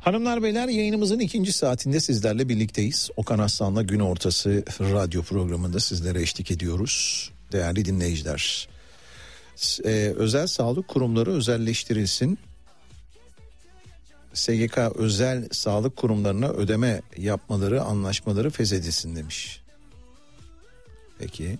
Hanımlar beyler, yayınımızın ikinci saatinde sizlerle birlikteyiz. Okan Aslan'la Gün Ortası radyo programında sizlere eşlik ediyoruz. Değerli dinleyiciler, özel sağlık kurumları özelleştirilsin. SGK özel sağlık kurumlarına ödeme yapmaları, anlaşmaları feshedilsin demiş. Peki.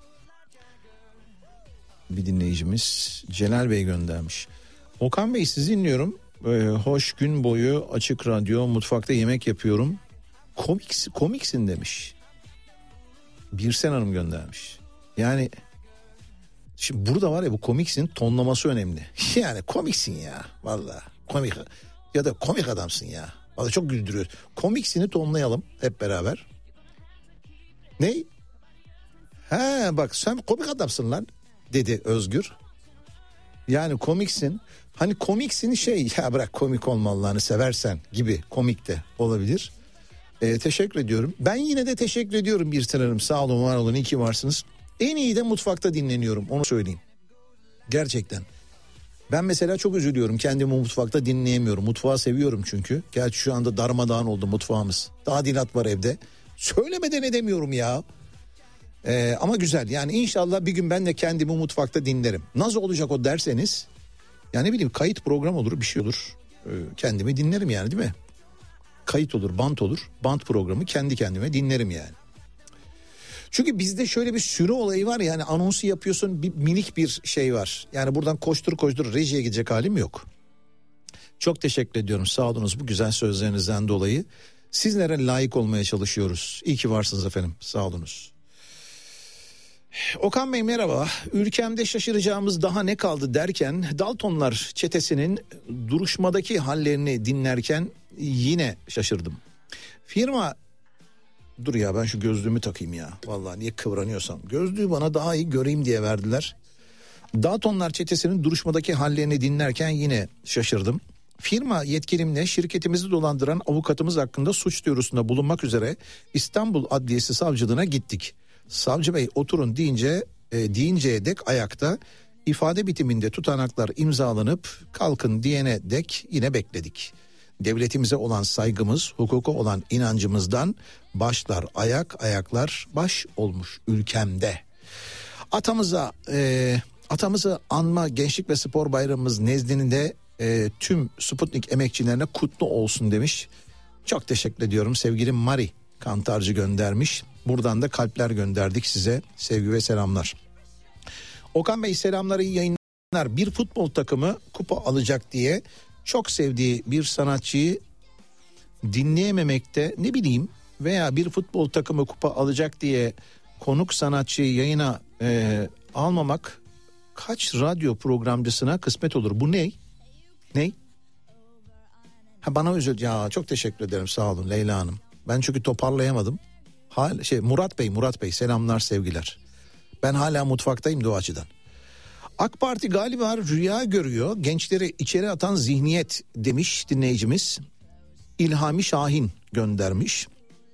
Bir dinleyicimiz Celal Bey göndermiş. Okan Bey, sizi dinliyorum. Hoş, gün boyu açık radyo, mutfakta yemek yapıyorum. Komiksin demiş. Birsen Hanım göndermiş. Yani şimdi burada var ya, bu komiksin tonlaması önemli. Yani komiksin ya, vallahi komik ya da komik adamsın ya. Vallahi çok güldürüyor. Komiksini tonlayalım hep beraber. Ne? He bak, sen komik adamsın lan dedi Özgür. Yani komiksin. Hani komiksin ya bırak komik olmalarını seversen gibi komik de olabilir. Teşekkür ediyorum. Ben yine de teşekkür ediyorum Birsen Hanım. Sağ olun, var olun, iyi ki varsınız. En iyi de mutfakta dinleniyorum, onu söyleyeyim. Gerçekten. Ben mesela çok üzülüyorum, kendimi mutfakta dinleyemiyorum. Mutfağı seviyorum çünkü. Gerçi şu anda darmadağın oldu mutfağımız. Tadilat var evde. Söylemeden edemiyorum ya. Ama güzel, yani inşallah bir gün ben de kendimi mutfakta dinlerim. Nasıl olacak o derseniz, yani ne bileyim, kayıt program olur, bir şey olur. Kendimi dinlerim yani, değil mi? Kayıt olur, bant olur. Bant programı kendi kendime dinlerim yani. Çünkü bizde şöyle bir sürü olayı var, yani anonsu yapıyorsun, bir minik bir şey var. Yani buradan koştur rejiye gidecek halim yok. Çok teşekkür ediyorum, sağ olunuz bu güzel sözlerinizden dolayı. Sizlere layık olmaya çalışıyoruz. İyi ki varsınız efendim, sağ olunuz. Okan Bey merhaba. Ülkemde şaşıracağımız daha ne kaldı derken Daltonlar çetesinin duruşmadaki hallerini dinlerken yine şaşırdım. Firma, dur ya ben şu gözlüğümü takayım ya. Vallahi niye kıvranıyorsam. Gözlüğü bana daha iyi göreyim diye verdiler. Daltonlar çetesinin duruşmadaki hallerini dinlerken yine şaşırdım. Firma yetkilimle şirketimizi dolandıran avukatımız hakkında suç duyurusunda bulunmak üzere İstanbul Adliyesi Savcılığına gittik. Savcı Bey oturun deyinceye dek ayakta, ifade bitiminde tutanaklar imzalanıp kalkın diyene dek yine bekledik. Devletimize olan saygımız, hukuka olan inancımızdan başlar ayak, ayaklar baş olmuş ülkemde. Atamızı anma Gençlik ve Spor Bayramımız nezdinde tüm Sputnik emekçilerine kutlu olsun demiş. Çok teşekkür ediyorum, sevgili Mari Kantarcı göndermiş. Buradan da kalpler gönderdik size, sevgi ve selamlar. Okan Bey selamları, iyi yayınlar. Bir futbol takımı kupa alacak diye çok sevdiği bir sanatçıyı dinleyememekte, ne bileyim, veya bir futbol takımı kupa alacak diye konuk sanatçıyı yayına almamak kaç radyo programcısına kısmet olur. Bu ne? Ne? Bana üzüldü ya, çok teşekkür ederim, sağ olun Leyla Hanım. Ben çünkü toparlayamadım. Murat Bey selamlar, sevgiler. Ben hala mutfaktayım da o açıdan. AK Parti galiba rüya görüyor, gençleri içeri atan zihniyet demiş dinleyicimiz. İlhami Şahin göndermiş.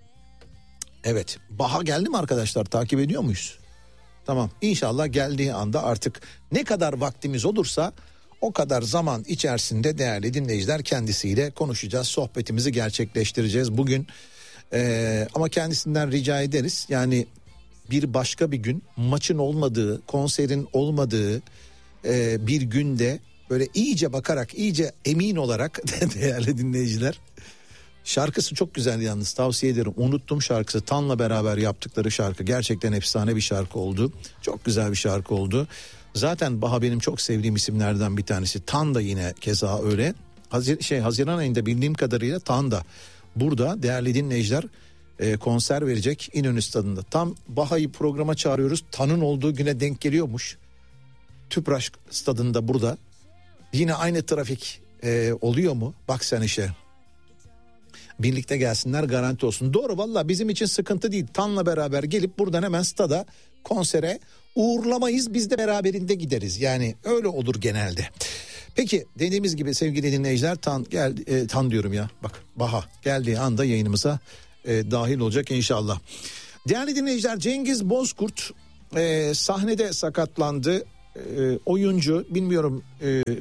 Evet, Baha geldi mi arkadaşlar, takip ediyor muyuz? Tamam, inşallah geldiği anda artık ne kadar vaktimiz olursa o kadar zaman içerisinde değerli dinleyiciler kendisiyle konuşacağız, sohbetimizi gerçekleştireceğiz bugün. Ama kendisinden rica ederiz, yani bir başka bir gün, maçın olmadığı, konserin olmadığı bir günde böyle iyice bakarak, iyice emin olarak değerli dinleyiciler. Şarkısı çok güzel yalnız, tavsiye ederim. Unuttum şarkısı, Tan'la beraber yaptıkları şarkı gerçekten efsane bir şarkı oldu. Çok güzel bir şarkı oldu. Zaten Baha benim çok sevdiğim isimlerden bir tanesi. Tan da yine keza öyle. Haziran ayında bildiğim kadarıyla Tan da burada değerli dinleyiciler konser verecek İnönü Stadı'nda. Tam Baha'yı programa çağırıyoruz. Tan'ın olduğu güne denk geliyormuş. Tüpraş Stadı'nda burada. Yine aynı trafik oluyor mu? Bak sen işe. Birlikte gelsinler, garanti olsun. Doğru, valla bizim için sıkıntı değil. Tan'la beraber gelip buradan hemen stada konsere uğurlamayız. Biz de beraberinde gideriz. Yani öyle olur genelde. Peki dediğimiz gibi sevgili dinleyiciler, Tan diyorum ya, bak Baha geldiği anda yayınımıza dahil olacak inşallah. Değerli dinleyiciler, Cengiz Bozkurt sahnede sakatlandı. Oyuncu, bilmiyorum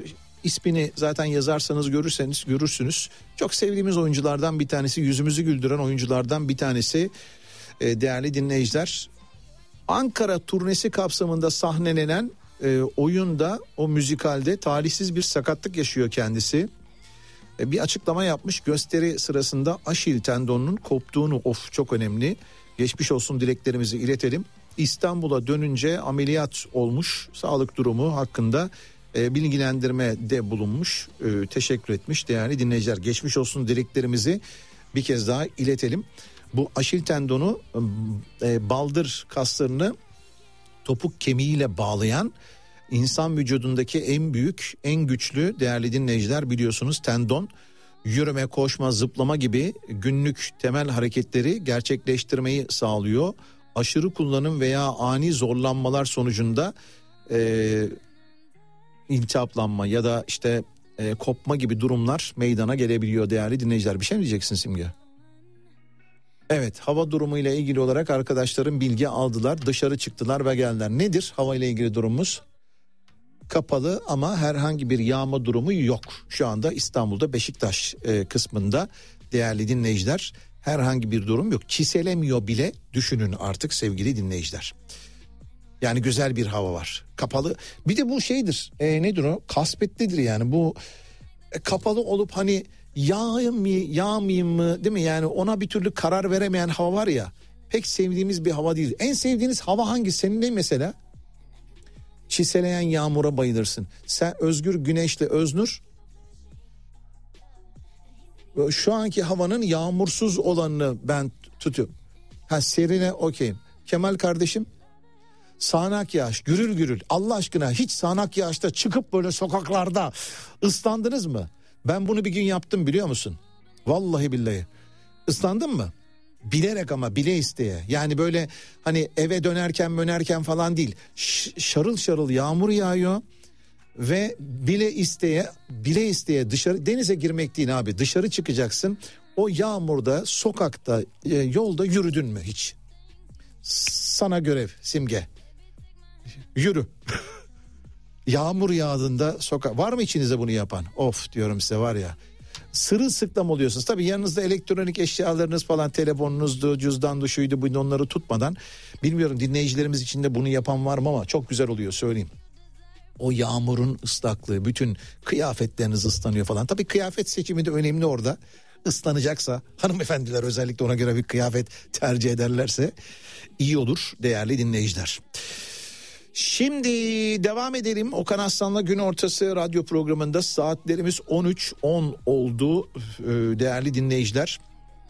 ismini zaten yazarsanız görürsünüz. Çok sevdiğimiz oyunculardan bir tanesi, yüzümüzü güldüren oyunculardan bir tanesi. Değerli dinleyiciler, Ankara turnesi kapsamında sahnelenen oyunda, o müzikalde talihsiz bir sakatlık yaşıyor kendisi. Bir açıklama yapmış, gösteri sırasında Aşil tendonunun koptuğunu, çok önemli. Geçmiş olsun dileklerimizi iletelim. İstanbul'a dönünce ameliyat olmuş, sağlık durumu hakkında bilgilendirmede bulunmuş, teşekkür etmiş değerli dinleyiciler. Geçmiş olsun dileklerimizi bir kez daha iletelim. Bu Aşil tendonu baldır kaslarını topuk kemiğiyle bağlayan, insan vücudundaki en büyük, en güçlü değerli dinleyiciler, biliyorsunuz tendon. Yürüme, koşma, zıplama gibi günlük temel hareketleri gerçekleştirmeyi sağlıyor. Aşırı kullanım veya ani zorlanmalar sonucunda iltihaplanma ya da işte kopma gibi durumlar meydana gelebiliyor değerli dinleyiciler. Bir şey mi diyeceksin Simge? Evet, hava durumu ile ilgili olarak arkadaşlarım bilgi aldılar, dışarı çıktılar ve geldiler. Nedir hava ile ilgili durumumuz? Kapalı ama herhangi bir yağma durumu yok. Şu anda İstanbul'da Beşiktaş kısmında değerli dinleyiciler herhangi bir durum yok. Çiselemiyor bile, düşünün artık sevgili dinleyiciler. Yani güzel bir hava var. Kapalı. Bir de bu şeydir. Nedir o? Kasvetlidir yani. Bu kapalı olup hani yağayım mı yağmayayım mı, değil mi? Yani ona bir türlü karar veremeyen hava var ya. Pek sevdiğimiz bir hava değil. En sevdiğiniz hava hangisi? Senin ne mesela? Çiseleyen yağmura bayılırsın. Sen Özgür Güneş'le Öznur, şu anki havanın yağmursuz olanını ben tutuyorum. Serine okeyim. Kemal kardeşim, sağanak yağış, gürül gürül, Allah aşkına hiç sağanak yağışta çıkıp böyle sokaklarda ıslandınız mı? Ben bunu bir gün yaptım, biliyor musun? Vallahi billahi. Islandın mı? Bilerek, ama bile isteye. Yani böyle hani eve dönerken falan değil. Şarıl şarıl yağmur yağıyor ve bile isteye dışarı, denize girmek değil abi, dışarı çıkacaksın. O yağmurda, sokakta, yolda yürüdün mü hiç? Sana görev Simge. Yürü. Yağmur yağdığında sokak, var mı içinizde bunu yapan? Of diyorum size, var ya. Sırılsıklam oluyorsunuz. Tabii yanınızda elektronik eşyalarınız falan, telefonunuzdu, cüzdandı, şuydu buydu, onları tutmadan. Bilmiyorum dinleyicilerimiz içinde bunu yapan var mı, ama çok güzel oluyor, söyleyeyim. O yağmurun ıslaklığı, bütün kıyafetleriniz ıslanıyor falan. Tabii kıyafet seçimi de önemli orada. Islanacaksa hanımefendiler özellikle ona göre bir kıyafet tercih ederlerse iyi olur değerli dinleyiciler. Şimdi devam edelim. Okan Aslan'la Gün Ortası radyo programında saatlerimiz 13:10 oldu değerli dinleyiciler.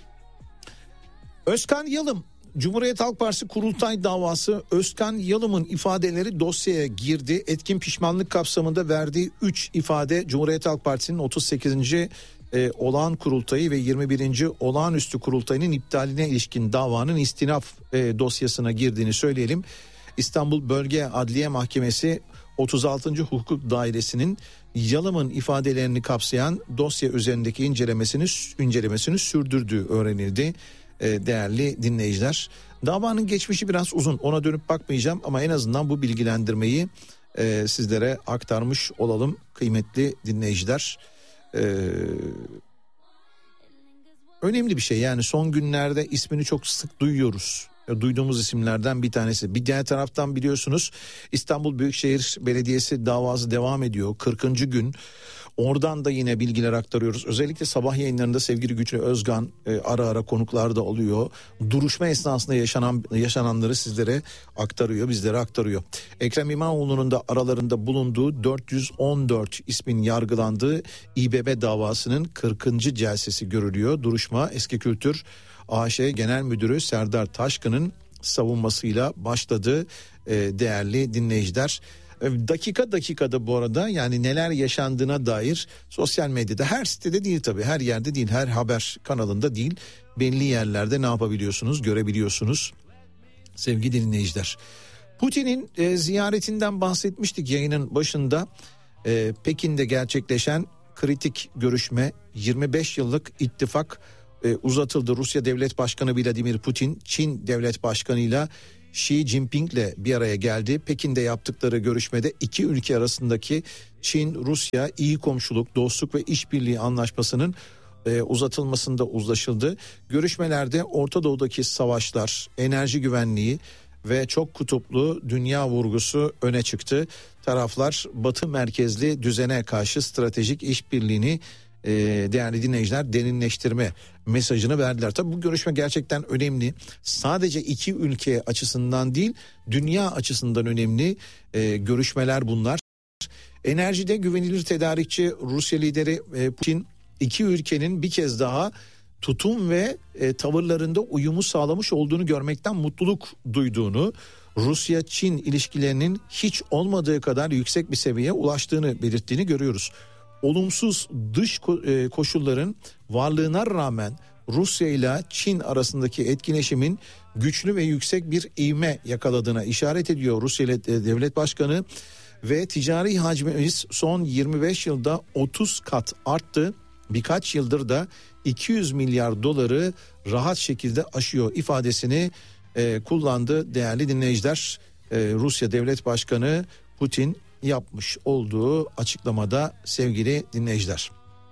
Özkan Yalım, Cumhuriyet Halk Partisi kurultay davası, Özkan Yalım'ın ifadeleri dosyaya girdi. Etkin pişmanlık kapsamında verdiği 3 ifade Cumhuriyet Halk Partisi'nin 38. olağan kurultayı ve 21. olağanüstü kurultayının iptaline ilişkin davanın istinaf dosyasına girdiğini söyleyelim. İstanbul Bölge Adliye Mahkemesi 36. Hukuk Dairesi'nin Yalım'ın ifadelerini kapsayan dosya üzerindeki incelemesini sürdürdüğü öğrenildi. Değerli dinleyiciler, davanın geçmişi biraz uzun, ona dönüp bakmayacağım ama en azından bu bilgilendirmeyi sizlere aktarmış olalım kıymetli dinleyiciler. Önemli bir şey yani, son günlerde ismini çok sık duyuyoruz. Duyduğumuz isimlerden bir tanesi. Bir diğer taraftan biliyorsunuz İstanbul Büyükşehir Belediyesi davası devam ediyor. 40. gün. Oradan da yine bilgiler aktarıyoruz. Özellikle sabah yayınlarında sevgili Güçlü Özgan ara ara konuklar da oluyor. Duruşma esnasında yaşananları sizlere aktarıyor, bizlere aktarıyor. Ekrem İmamoğlu'nun da aralarında bulunduğu 414 ismin yargılandığı İBB davasının 40. celsesi görülüyor. Duruşma Eski Kültür AŞ Genel Müdürü Serdar Taşkın'ın savunmasıyla başladı değerli dinleyiciler. Dakikada bu arada, yani neler yaşandığına dair sosyal medyada, her sitede değil tabii, her yerde değil, her haber kanalında değil, belli yerlerde ne yapabiliyorsunuz, görebiliyorsunuz sevgili dinleyiciler. Putin'in ziyaretinden bahsetmiştik yayının başında. Pekin'de gerçekleşen kritik görüşme, 25 yıllık ittifak uzatıldı. Rusya Devlet Başkanı Vladimir Putin, Çin Devlet Başkanı'yla Xi Jinping'le bir araya geldi. Pekin'de yaptıkları görüşmede iki ülke arasındaki Çin-Rusya iyi komşuluk, dostluk ve işbirliği anlaşmasının uzatılmasında uzlaşıldı. Görüşmelerde Orta Doğu'daki savaşlar, enerji güvenliği ve çok kutuplu dünya vurgusu öne çıktı. Taraflar Batı merkezli düzene karşı stratejik işbirliğini değerli dinleyiciler derinleştirme mesajını verdiler. Tabii bu görüşme gerçekten önemli. Sadece iki ülke açısından değil, dünya açısından önemli görüşmeler bunlar. Enerjide güvenilir tedarikçi Rusya lideri Putin iki ülkenin bir kez daha tutum ve tavırlarında uyumu sağlamış olduğunu görmekten mutluluk duyduğunu, Rusya-Çin ilişkilerinin hiç olmadığı kadar yüksek bir seviyeye ulaştığını belirttiğini görüyoruz. Olumsuz dış koşulların varlığına rağmen Rusya ile Çin arasındaki etkileşimin güçlü ve yüksek bir ivme yakaladığına işaret ediyor Rusya ile devlet başkanı ve ticari hacmimiz son 25 yılda 30 kat arttı. Birkaç yıldır da 200 milyar doları rahat şekilde aşıyor ifadesini kullandı değerli dinleyiciler. Rusya Devlet Başkanı Putin yapmış olduğu açıklamada sevgili dinleyiciler.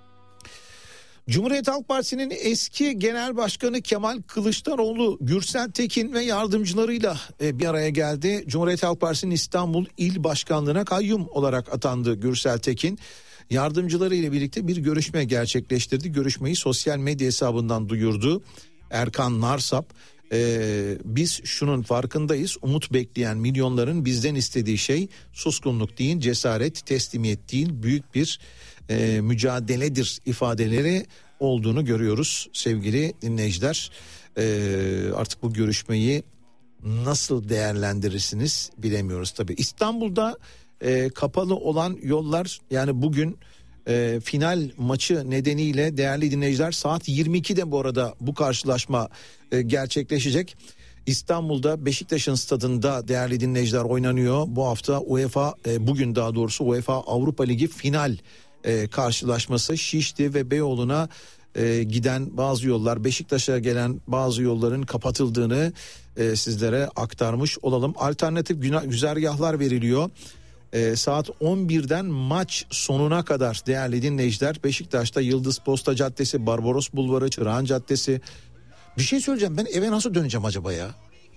Cumhuriyet Halk Partisi'nin eski genel başkanı Kemal Kılıçdaroğlu, Gürsel Tekin ve yardımcılarıyla bir araya geldi. Cumhuriyet Halk Partisi'nin İstanbul İl Başkanlığı'na kayyum olarak atandı Gürsel Tekin. Yardımcılarıyla birlikte bir görüşme gerçekleştirdi. Görüşmeyi sosyal medya hesabından duyurdu Erkan Narsap. Biz şunun farkındayız, umut bekleyen milyonların bizden istediği şey suskunluk değil, cesaret, teslimiyet değil, büyük bir mücadeledir ifadeleri olduğunu görüyoruz sevgili dinleyiciler. Artık bu görüşmeyi nasıl değerlendirirsiniz bilemiyoruz tabii. İstanbul'da kapalı olan yollar, yani bugün final maçı nedeniyle değerli dinleyiciler saat 22'de bu arada bu karşılaşma gerçekleşecek. İstanbul'da Beşiktaş'ın stadında değerli dinleyiciler oynanıyor. Bu hafta bugün daha doğrusu UEFA Avrupa Ligi final karşılaşması. Şişli ve Beyoğlu'na giden bazı yollar, Beşiktaş'a gelen bazı yolların kapatıldığını sizlere aktarmış olalım. Alternatif güzergahlar veriliyor. Saat 11'den maç sonuna kadar değerli dinleyiciler Beşiktaş'ta Yıldız Posta Caddesi, Barbaros Bulvarı, Çırağan Caddesi. Bir şey söyleyeceğim, ben eve nasıl döneceğim acaba ya?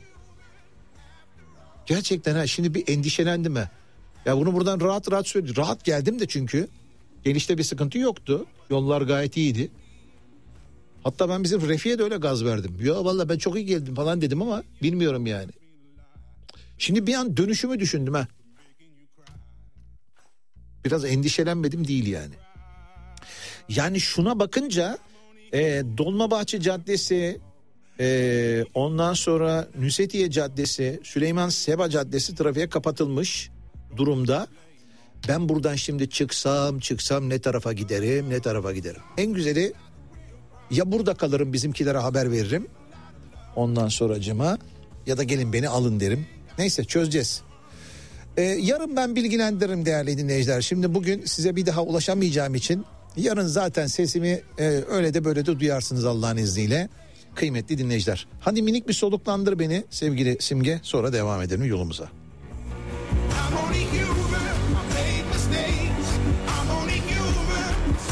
Gerçekten şimdi bir endişelendim ha. Ya bunu buradan rahat rahat söyleyeyim. Rahat geldim de çünkü gelişte bir sıkıntı yoktu. Yollar gayet iyiydi. Hatta ben bizim Refi'ye de öyle gaz verdim. Ya vallahi ben çok iyi geldim falan dedim ama bilmiyorum yani. Şimdi bir an dönüşümü düşündüm ha. Biraz endişelenmedim değil yani. Yani şuna bakınca Dolmabahçe Caddesi, ondan sonra Nusretiye Caddesi, Süleyman Seba Caddesi trafiğe kapatılmış durumda. Ben buradan şimdi çıksam ne tarafa giderim. En güzeli ya burada kalırım, bizimkilere haber veririm. Ondan sonracıma ya da gelin beni alın derim. Neyse, çözeceğiz. Yarın ben bilgilendiririm değerli dinleyiciler. Şimdi bugün size bir daha ulaşamayacağım için yarın zaten sesimi öyle de böyle de duyarsınız Allah'ın izniyle. Kıymetli dinleyiciler. Hadi minik bir soluklandır beni sevgili Simge, sonra devam edelim yolumuza.